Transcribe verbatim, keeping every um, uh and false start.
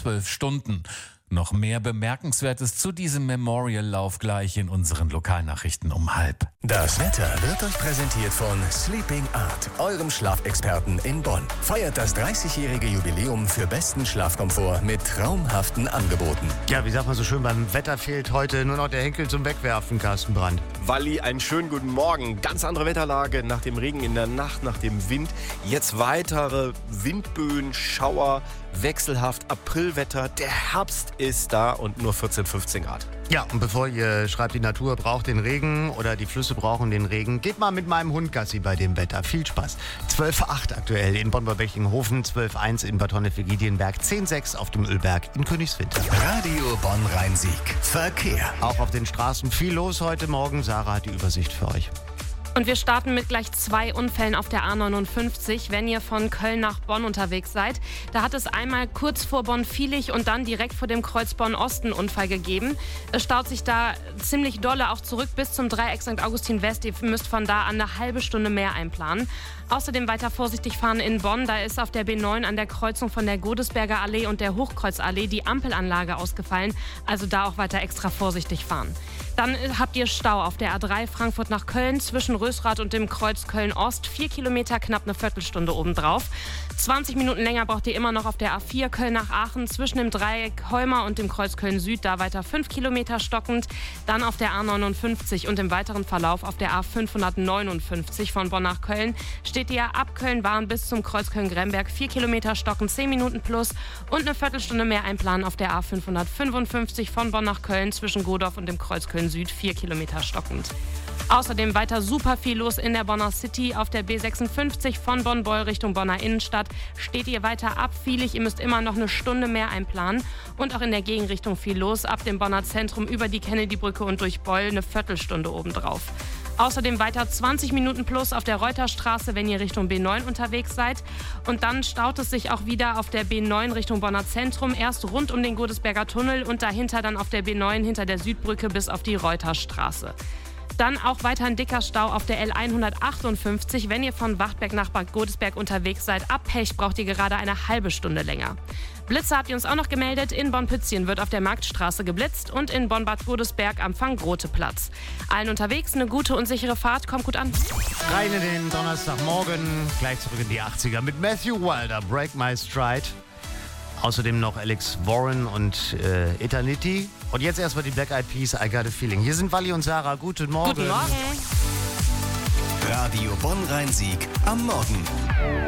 zwölf Stunden. Noch mehr Bemerkenswertes zu diesem Memorial-Lauf gleich in unseren Lokalnachrichten um halb. Das Wetter wird euch präsentiert von Sleeping Art, eurem Schlafexperten in Bonn. Feiert das dreißigjährige Jubiläum für besten Schlafkomfort mit traumhaften Angeboten. Ja, wie sagt man so schön, beim Wetter fehlt heute nur noch der Henkel zum Wegwerfen, Carsten Brandt. Walli, einen schönen guten Morgen. Ganz andere Wetterlage nach dem Regen in der Nacht, nach dem Wind. Jetzt weitere Windböen, Schauer, wechselhaft Aprilwetter. Der Herbst ist da und nur vierzehn, fünfzehn Grad. Ja, und bevor ihr schreibt, die Natur braucht den Regen oder die Flüsse brauchen den Regen, geht mal mit meinem Hund Gassi bei dem Wetter. Viel Spaß. zwölf Komma acht aktuell in Bonn-Beckinghofen, zwölf Komma eins in Bad Honnef-Wegidien-Berg, zehn Komma sechs auf dem Ölberg in Königswinter. Radio Bonn-Rhein-Sieg. Verkehr. Auch auf den Straßen viel los heute Morgen. Sarah hat die Übersicht für euch. Und wir starten mit gleich zwei Unfällen auf der A neunundfünfzig, wenn ihr von Köln nach Bonn unterwegs seid. Da hat es einmal kurz vor Bonn-Viehlich und dann direkt vor dem Kreuz Bonn-Osten Unfall gegeben. Es staut sich da ziemlich dolle auch zurück bis zum Dreieck Sankt Augustin West. Ihr müsst von da an eine halbe Stunde mehr einplanen. Außerdem weiter vorsichtig fahren in Bonn. Da ist auf der B neun an der Kreuzung von der Godesberger Allee und der Hochkreuzallee die Ampelanlage ausgefallen. Also da auch weiter extra vorsichtig fahren. Dann habt ihr Stau auf der A drei Frankfurt nach Köln zwischen Rösrath und dem Kreuz Köln-Ost. Vier Kilometer, knapp eine Viertelstunde obendrauf. zwanzig Minuten länger braucht ihr immer noch auf der A vier Köln nach Aachen zwischen dem Dreieck Holmer und dem Kreuz Köln-Süd. Da weiter fünf Kilometer stockend. Dann auf der A neunundfünfzig und im weiteren Verlauf auf der A fünfhundertneunundfünfzig von Bonn nach Köln steht ihr ab Köln-Bahn bis zum Kreuz Köln-Gremberg. Vier Kilometer stockend, zehn Minuten plus und eine Viertelstunde mehr einplanen auf der A fünfhundertfünfundfünfzig von Bonn nach Köln zwischen Godorf und dem Kreuz Köln-Süd. Vier Kilometer stockend. Außerdem weiter super viel los in der Bonner City. Auf der B sechsundfünfzig von Bonn-Beul Richtung Bonner Innenstadt steht ihr weiter abfielig. Ihr müsst immer noch eine Stunde mehr einplanen. Und auch in der Gegenrichtung viel los. Ab dem Bonner Zentrum über die Kennedy-Brücke und durch Beul eine Viertelstunde obendrauf. Außerdem weiter zwanzig Minuten plus auf der Reuterstraße, wenn ihr Richtung B neun unterwegs seid. Und dann staut es sich auch wieder auf der B neun Richtung Bonner Zentrum. Erst rund um den Godesberger Tunnel und dahinter dann auf der B neun hinter der Südbrücke bis auf die Reuterstraße. Dann auch weiter ein dicker Stau auf der L hundertachtundfünfzig. Wenn ihr von Wachtberg nach Bad Godesberg unterwegs seid, ab Hecht braucht ihr gerade eine halbe Stunde länger. Blitze habt ihr uns auch noch gemeldet. In Bonn-Pützchen wird auf der Marktstraße geblitzt und in Bonn-Bad Godesberg am Van-Grote-Platz. Allen unterwegs eine gute und sichere Fahrt. Kommt gut an. Rein in den Donnerstagmorgen, gleich zurück in die achtziger mit Matthew Wilder, Break My Stride. Außerdem noch Alex Warren und äh, Eternity. Und jetzt erstmal die Black Eyed Peas, I Got a Feeling. Hier sind Walli und Sarah. Guten Morgen. Guten Morgen. Radio Bonn-Rhein-Sieg am Morgen.